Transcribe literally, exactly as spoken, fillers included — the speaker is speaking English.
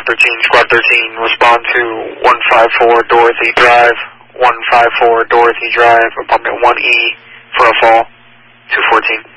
thirteen, Squad thirteen, respond to one five four Dorothy Drive, one five four Dorothy Drive, apartment one E for a fall, two fourteen.